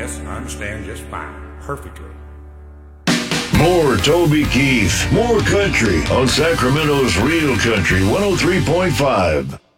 Yes, I understand just fine. Perfectly. More Toby Keith, more country on Sacramento's Real Country 103.5.